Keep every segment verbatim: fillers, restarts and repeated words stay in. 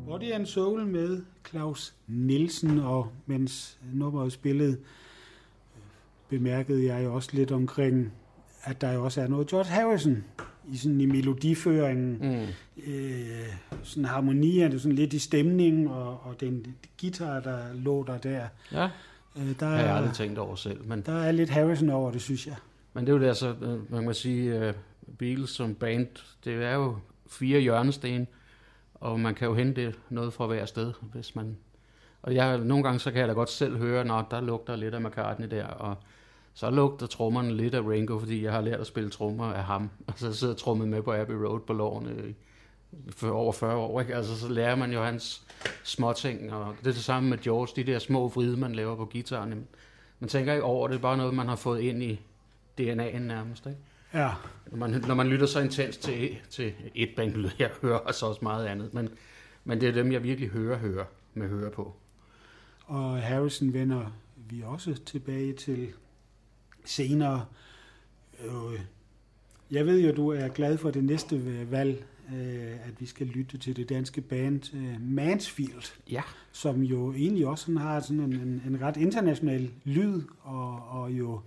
Body and Soul med Claus Nielsen, og mens nummeret spillede, bemærkede jeg også lidt omkring, at der jo også er noget George Harrison i sådan i melodiføringen, mm. øh, sådan harmonierne, sådan lidt i stemningen, og, og den guitar, der lå der der. Ja, øh, der har jeg er, aldrig tænkt over selv. Men der er lidt Harrison over det, synes jeg. Men det er jo det, altså, man kan sige, uh, Beatles som band, det er jo fire hjørnesten, og man kan jo hente noget fra hver sted, hvis man... Og jeg, nogle gange så kan jeg da godt selv høre, når der lugter lidt af McCartney der, og så lugter trommerne lidt af Ringo, fordi jeg har lært at spille trommer af ham. Og så sidder jeg trommet med på Abbey Road på lårene for over fyrre år, ikke? Altså så lærer man jo hans småting, og det er det samme med George, de der små vride, man laver på guitaren. Man tænker ikke over det, det er bare noget, man har fået ind i D N A'en nærmest, ikke? Ja. Når man, når man lytter så intens til, til et band, jeg hører altså også meget andet, men, men det er dem, jeg virkelig hører, hører med høre på. Og Harrison vender vi også tilbage til senere. Jeg ved jo, du er glad for det næste valg, at vi skal lytte til det danske band Mansfield, ja. Som jo egentlig også sådan har sådan en, en, en ret international lyd, og, og jo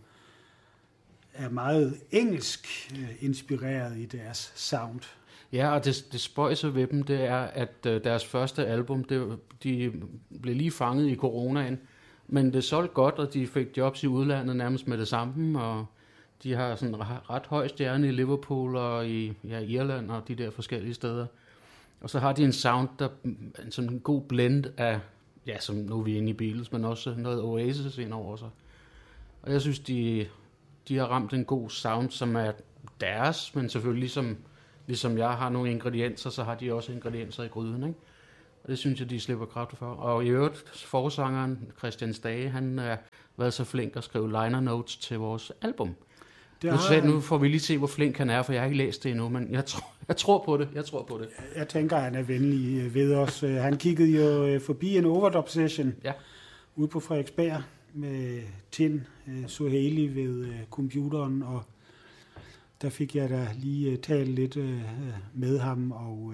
er meget engelsk inspireret i deres sound. Ja, og det, det spøjse ved dem, det er, at deres første album, det, de blev lige fanget i coronaen, men det solgte godt, og de fik jobs i udlandet nærmest med det samme, og de har sådan en ret høj stjerne i Liverpool og i ja, Irland og de der forskellige steder. Og så har de en sound, der er sådan en god blend af, ja, som nu er vi inde i Beatles, men også noget Oasis ind over sig. Og jeg synes, de, de har ramt en god sound, som er deres, men selvfølgelig ligesom, ligesom jeg har nogle ingredienser, så har de også ingredienser i gryden, ikke? Og det synes jeg, de slipper kraft for. Og i øvrigt, forsangeren Christian Stage, han har været så flink at skrive liner notes til vores album. Nu, sagde, nu får vi lige se, hvor flink han er, for jeg har ikke læst det endnu, men jeg tror, jeg tror på det. Jeg tror på det. Jeg tænker, han er venlig ved os. Han kiggede jo forbi en overdub session ja. ude på Frederiksberg med Tin Suhaili ved computeren, og der fik jeg da lige talt lidt med ham, og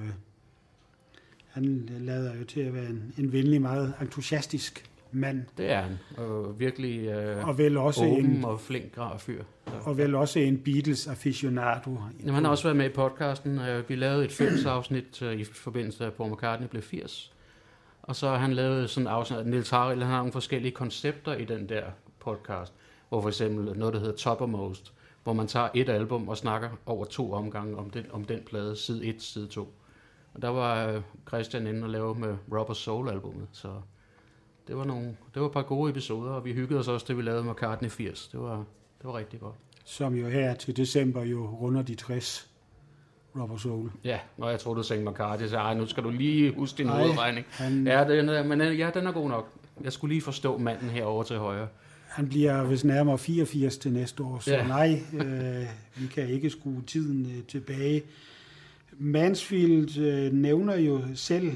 han lader jo til at være en, en venlig, meget entusiastisk mand. Det er han, og virkelig øh, og vel også åben en, og flink grad fyr. Så. Og vel også en Beatles aficionado. Jamen, han har også været med i podcasten. Vi lavede et fællesafsnit i forbindelse med, at Paul McCartney blev firs. Og så har han lavet sådan en afsnit, at Niels Harald, han har nogle forskellige koncepter i den der podcast, hvor for eksempel noget, der hedder Toppermost, hvor man tager et album og snakker over to omgange om den, om den plade, side et, side to. Og der var Christian inde og lave med Rubber Soul-albummet, så det var, nogle, det var et par gode episoder, og vi hyggede os også, det vi lavede med McCartney firs. Det var, det var rigtig godt. Som jo her til december jo runder de tres, Rubber Soul. Ja, når jeg troede, du sagde McCartney, så nu skal du lige huske din hovedregning. Han, ja, den er, men ja, den er god nok. Jeg skulle lige forstå manden herovre til højre. Han bliver vist nærmere fireogfirs til næste år, så ja. nej, øh, vi kan ikke skrue tiden øh, tilbage. Mansfield øh, nævner jo selv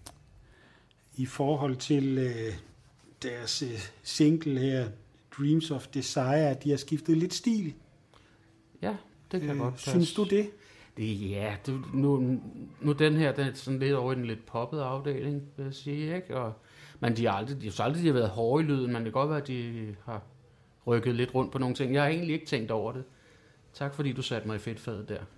i forhold til øh, deres øh, single her, Dreams of Desire, at de har skiftet lidt stil. Ja, det kan øh, godt passe. Synes du det? det ja, det, nu, nu den her, den er sådan lidt over i den lidt poppede afdeling, vil jeg sige, ikke? Og, men de har aldrig, de har aldrig de har været hårde i lyden, men det kan godt være, at de har rykket lidt rundt på nogle ting. Jeg har egentlig ikke tænkt over det. Tak fordi du satte mig i fedtfadet der.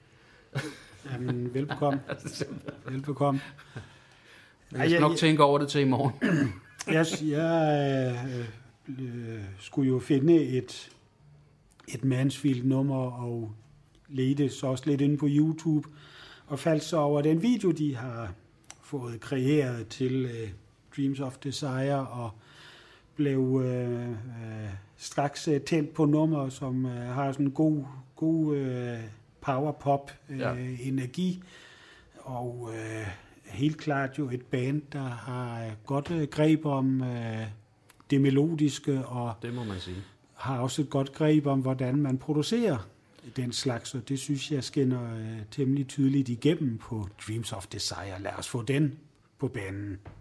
Jamen, velbekomme. velbekomme. Jeg skal nok jeg, tænke over det til i morgen. jeg jeg øh, øh, skulle jo finde et, et Mansfield-nummer, og ledte så også lidt inde på YouTube, og faldt så over den video, de har fået kreeret til øh, Dreams of Desire, og blev øh, øh, straks øh, tændt på nummer, som øh, har sådan en god, god øh, power-pop-energi, øh, ja. og øh, helt klart jo et band, der har godt øh, greb om øh, det melodiske, og det må man sige. Har også et godt greb om, hvordan man producerer den slags, og det synes jeg skinner øh, temmelig tydeligt igennem på Dreams of Desire. Lad os få den på banen.